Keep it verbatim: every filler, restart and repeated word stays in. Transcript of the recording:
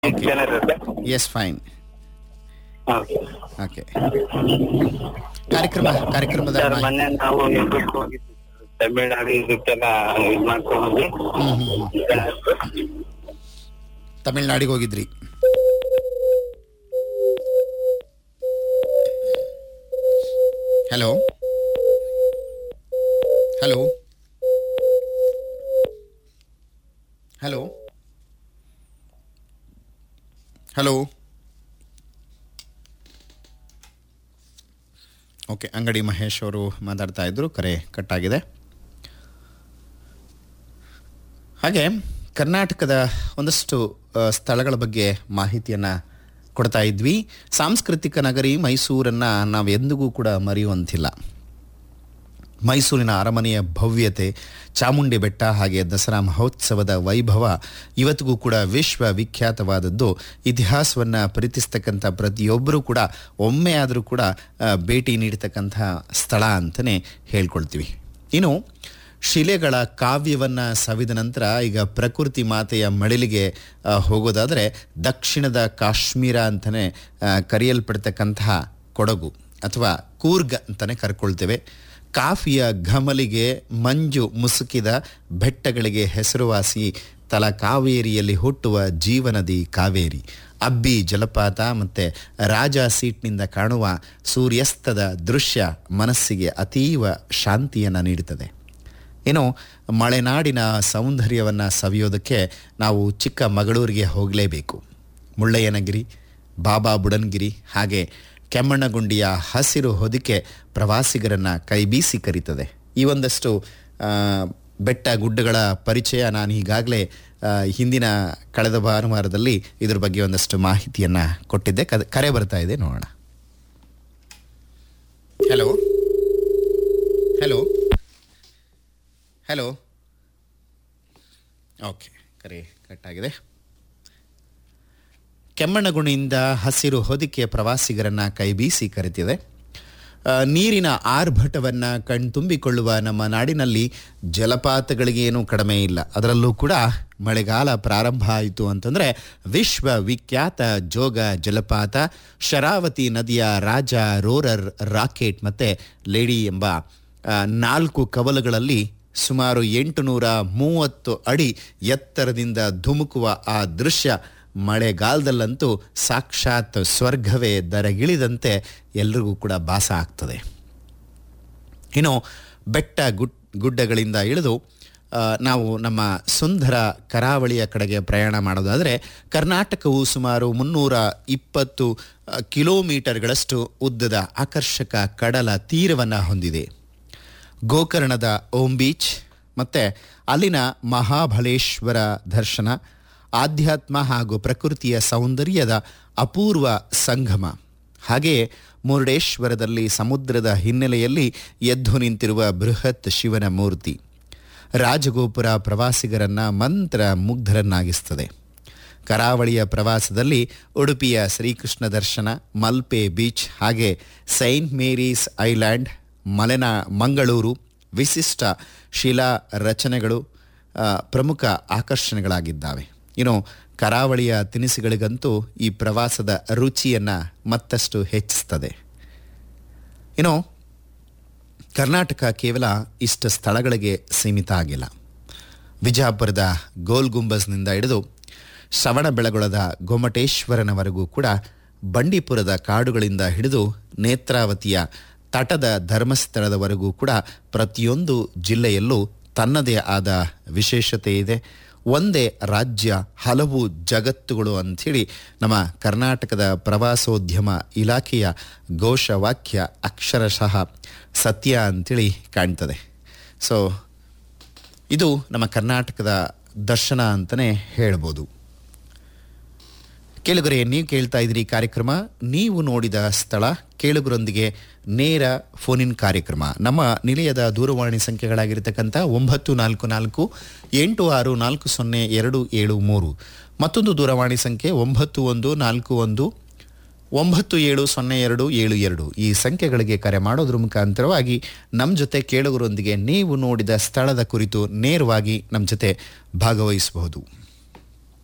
ಎಂಟು Okay. ಜನ ಇರುತ್ತೆ. S fine. ಹಾ. ಓಕೆ. ಕಾರ್ಯಕ್ರಮ ಕಾರ್ಯಕ್ರಮದ ಸರ್ ಮಾಹಿತಿ- ಮೊನ್ನೆ ನಾವು ಇದಕ್ಕೆ ಹೋಗಿದ್ವಿ ಸರ್. ತಮಿಳ್ನಾಡು ಇದಕ್ಕೆಲ್ಲ ಇದು ಮಾಡ್ಕೊಂಡು ಹೋಗಿ ಹ್ಮ್ ಹ್ಮ್ ಹ್ಮ್. ತಮಿಳ್ನಾಡಿಗೆ ಹೋಗಿದ್ರಿ. Hello hello hello hello okay, ಅಂಗಡಿ ಮಹೇಶ್ ಅವರು ಮಾತಾಡ್ತಾ ಇದ್ರು, ಕರೆ ಕಟ್ಟಾಗಿದೆ. ಹಾಗೆ ಕರ್ನಾಟಕದ ಒಂದಷ್ಟು ಆ, ಸ್ಥಳಗಳ ಬಗ್ಗೆ ಮಾಹಿತಿಯನ್ನು ಕೊಡ್ತಾ ಇದ್ವಿ. ಸಾಂಸ್ಕೃತಿಕ ನಗರಿ ಮೈಸೂರನ್ನು ನಾವು ಎಂದಿಗೂ ಕೂಡ ಮರೆಯುವಂತಿಲ್ಲ. ಮೈಸೂರಿನ ಅರಮನೆಯ ಭವ್ಯತೆ, ಚಾಮುಂಡಿ ಬೆಟ್ಟ, ಹಾಗೆ ದಸರಾ ಮಹೋತ್ಸವದ ವೈಭವ ಇವತ್ತಿಗೂ ಕೂಡ ವಿಶ್ವವಿಖ್ಯಾತವಾದದ್ದು. ಇತಿಹಾಸವನ್ನು ಪ್ರೀತಿಸ್ತಕ್ಕಂಥ ಪ್ರತಿಯೊಬ್ಬರೂ ಕೂಡ ಒಮ್ಮೆ ಆದರೂ ಕೂಡ ಆ, ಭೇಟಿ ನೀಡತಕ್ಕಂಥ ಸ್ಥಳ ಅಂತಲೇ ಹೇಳ್ಕೊಳ್ತೀವಿ. ಇನ್ನು ಶಿಲೆಗಳ ಕಾವ್ಯವನ್ನು ಸವಿದ ನಂತರ ಈಗ ಪ್ರಕೃತಿ ಮಾತೆಯ ಮಡಿಲಿಗೆ ಆ, ಹೋಗೋದಾದರೆ ದಕ್ಷಿಣದ ಕಾಶ್ಮೀರ ಅಂತಲೇ ಕರೆಯಲ್ಪಡ್ತಕ್ಕಂತಹ ಕೊಡಗು ಅಥವಾ ಕೂರ್ಗ್ ಅಂತಲೇ ಕರ್ಕೊಳ್ತೇವೆ. ಕಾಫಿಯ ಘಮಲಿಗೆ ಮಂಜು ಮುಸುಕಿದ ಬೆಟ್ಟಗಳಿಗೆ ಹೆಸರುವಾಸಿ ತಲಕಾವೇರಿಯಲ್ಲಿ ಹುಟ್ಟುವ ಜೀವನದಿ ಕಾವೇರಿ. ಅಬ್ಬಿ ಜಲಪಾತ ಮತ್ತು ರಾಜ ಸೀಟ್ನಿಂದ ಕಾಣುವ ಸೂರ್ಯಾಸ್ತದ ದೃಶ್ಯ ಮನಸ್ಸಿಗೆ ಅತೀವ ಶಾಂತಿಯನ್ನು ನೀಡುತ್ತದೆ. ಏನು ಮಲೆನಾಡಿನ ಸೌಂದರ್ಯವನ್ನು ಸವಿಯೋದಕ್ಕೆ ನಾವು ಚಿಕ್ಕಮಗಳೂರಿಗೆ ಹೋಗಲೇಬೇಕು. ಮುಳ್ಳಯ್ಯನಗಿರಿ, ಬಾಬಾ ಬುಡನ್ಗಿರಿ ಹಾಗೆ ಕೆಮ್ಮಣ್ಣಗುಂಡಿಯ ಹಸಿರು ಹೊದಿಕೆ ಪ್ರವಾಸಿಗರನ್ನು ಕೈಬೀಸಿ ಕರೀತದೆ. ಈ ಒಂದಷ್ಟು ಆ, ಬೆಟ್ಟ ಗುಡ್ಡಗಳ ಪರಿಚಯ ನಾನು ಈಗಾಗಲೇ ಆ, ಹಿಂದಿನ ಕಳೆದ ಭಾನುವಾರದಲ್ಲಿ ಇದ್ರ ಬಗ್ಗೆ ಒಂದಷ್ಟು ಮಾಹಿತಿಯನ್ನು ಕೊಟ್ಟಿದ್ದೆ. ಕದ ಕರೆ ಬರ್ತಾ ಇದೆ, ನೋಡೋಣ. ಹಲೋ ಹಲೋ ಹಲೋ ಓಕೆ, ಕರೆ ಕಟ್ಟಾಗಿದೆ. ಕೆಮ್ಮಣ್ಣಗುಣಿಯಿಂದ ಹಸಿರು ಹೊದಿಕೆ ಪ್ರವಾಸಿಗರನ್ನು ಕೈಬೀಸಿ ಕರೆತಿದೆ. ಆ, ನೀರಿನ ಆರ್ಭಟವನ್ನು ಕಣ್ತುಂಬಿಕೊಳ್ಳುವ ನಮ್ಮ ನಾಡಿನಲ್ಲಿ ಜಲಪಾತಗಳಿಗೇನೂ ಕಡಿಮೆ ಇಲ್ಲ. ಅದರಲ್ಲೂ ಕೂಡ ಮಳೆಗಾಲ ಪ್ರಾರಂಭ ಆಯಿತು ಅಂತಂದರೆ ವಿಶ್ವವಿಖ್ಯಾತ ಜೋಗ ಜಲಪಾತ, ಶರಾವತಿ ನದಿಯ ರಾಜ, ರೋರರ್, ರಾಕೆಟ್ ಮತ್ತು ಲೇಡಿ ಎಂಬ ಆ, ನಾಲ್ಕು ಕವಲುಗಳಲ್ಲಿ ಸುಮಾರು ಎಂಟುನೂರ ಮೂವತ್ತು ಅಡಿ ಎತ್ತರದಿಂದ ಧುಮುಕುವ ಆ ದೃಶ್ಯ ಮಳೆಗಾಲದಲ್ಲಂತೂ ಸಾಕ್ಷಾತ್ ಸ್ವರ್ಗವೇ ದರಗಿಳಿದಂತೆ ಎಲ್ರಿಗೂ ಕೂಡ ಭಾಸ ಆಗ್ತದೆ. ಇನ್ನು ಬೆಟ್ಟ ಗುಡ್ ಗುಡ್ಡಗಳಿಂದ ಇಳಿದು ಆ, ನಾವು ನಮ್ಮ ಸುಂದರ ಕರಾವಳಿಯ ಕಡೆಗೆ ಪ್ರಯಾಣ ಮಾಡೋದಾದರೆ ಕರ್ನಾಟಕವು ಸುಮಾರು ಮುನ್ನೂರ ಇಪ್ಪತ್ತು ಕಿಲೋಮೀಟರ್ಗಳಷ್ಟು ಉದ್ದದ ಆಕರ್ಷಕ ಕಡಲ ತೀರವನ್ನು ಹೊಂದಿದೆ. ಗೋಕರ್ಣದ ಓಂ ಬೀಚ್ ಮತ್ತು ಅಲ್ಲಿನ ಮಹಾಬಲೇಶ್ವರ ದರ್ಶನ ಆಧ್ಯಾತ್ಮ ಹಾಗೂ ಪ್ರಕೃತಿಯ ಸೌಂದರ್ಯದ ಅಪೂರ್ವ ಸಂಗಮ. ಹಾಗೆಯೇ ಮುರುಡೇಶ್ವರದಲ್ಲಿ ಸಮುದ್ರದ ಹಿನ್ನೆಲೆಯಲ್ಲಿ ಎದ್ದು ನಿಂತಿರುವ ಬೃಹತ್ ಶಿವನ ಮೂರ್ತಿ ರಾಜಗೋಪುರ ಪ್ರವಾಸಿಗರನ್ನು ಮಂತ್ರ ಮುಗ್ಧರನ್ನಾಗಿಸ್ತದೆ. ಕರಾವಳಿಯ ಪ್ರವಾಸದಲ್ಲಿ ಉಡುಪಿಯ ಶ್ರೀಕೃಷ್ಣ ದರ್ಶನ, ಮಲ್ಪೆ ಬೀಚ್ ಹಾಗೆ ಸೈಂಟ್ ಮೇರೀಸ್ ಐಲ್ಯಾಂಡ್, ಮಲೆನಾ ಮಂಗಳೂರು ವಿಶಿಷ್ಟ ಶಿಲಾ ರಚನೆಗಳು ಆ, ಪ್ರಮುಖ ಆಕರ್ಷಣೆಗಳಾಗಿದ್ದಾವೆ. ಇನ್ನು ಕರಾವಳಿಯ ತಿನಿಸುಗಳಿಗಂತೂ ಈ ಪ್ರವಾಸದ ರುಚಿಯನ್ನು ಮತ್ತಷ್ಟು ಹೆಚ್ಚಿಸ್ತದೆ. ಇನ್ನು ಕರ್ನಾಟಕ ಕೇವಲ ಇಷ್ಟು ಸ್ಥಳಗಳಿಗೆ ಸೀಮಿತ ಆಗಿಲ್ಲ. ವಿಜಯಪುರದ ಗೋಲ್ ಗುಂಬಜ್ನಿಂದ ಹಿಡಿದು ಶ್ರವಣಬೆಳಗೊಳದ ಗೊಮ್ಮಟೇಶ್ವರನವರೆಗೂ ಕೂಡ, ಬಂಡೀಪುರದ ಕಾಡುಗಳಿಂದ ಹಿಡಿದು ನೇತ್ರಾವತಿಯ ತಟದ ಧರ್ಮಸ್ಥಳದವರೆಗೂ ಕೂಡ ಪ್ರತಿಯೊಂದು ಜಿಲ್ಲೆಯಲ್ಲೂ ತನ್ನದೇ ಆದ ವಿಶೇಷತೆ ಇದೆ. ಒಂದೇ ರಾಜ್ಯ ಹಲವು ಜಗತ್ತುಗಳು ಅಂಥೇಳಿ ನಮ್ಮ ಕರ್ನಾಟಕದ ಪ್ರವಾಸೋದ್ಯಮ ಇಲಾಖೆಯ ಘೋಷವಾಕ್ಯ ಅಕ್ಷರಶಃ ಸತ್ಯ ಅಂಥೇಳಿ ಕಾಣ್ತದೆ. ಸೊ ಇದು ನಮ್ಮ ಕರ್ನಾಟಕದ ದರ್ಶನ ಅಂತಲೇ ಹೇಳ್ಬೋದು. ಕೇಳುಗರೆ, ನೀವು ಕೇಳ್ತಾ ಇದ್ದೀರಿ ಕಾರ್ಯಕ್ರಮ ನೀವು ನೋಡಿದ ಸ್ಥಳ, ಕೇಳುಗರೊಂದಿಗೆ ನೇರ ಫೋನಿನ್ ಕಾರ್ಯಕ್ರಮ. ನಮ್ಮ ನಿಲಯದ ದೂರವಾಣಿ ಸಂಖ್ಯೆಗಳಾಗಿರ್ತಕ್ಕಂಥ ಒಂಬತ್ತು ನಾಲ್ಕು ನಾಲ್ಕು ಎಂಟು ಆರು ನಾಲ್ಕು ಸೊನ್ನೆ ಎರಡು ಏಳು ಮೂರು, ಮತ್ತೊಂದು ದೂರವಾಣಿ ಸಂಖ್ಯೆ ಒಂಬತ್ತು ಒಂದು ನಾಲ್ಕು ಒಂದು ಒಂಬತ್ತು ಏಳು ಸೊನ್ನೆ ಎರಡು ಏಳು ಎರಡು. ಈ ಸಂಖ್ಯೆಗಳಿಗೆ ಕರೆ ಮಾಡೋದ್ರ ಮುಖಾಂತರವಾಗಿ ನಮ್ಮ ಜೊತೆ ಕೇಳುಗರೊಂದಿಗೆ ನೀವು ನೋಡಿದ ಸ್ಥಳದ ಕುರಿತು ನೇರವಾಗಿ ನಮ್ಮ ಜೊತೆ ಭಾಗವಹಿಸಬಹುದು.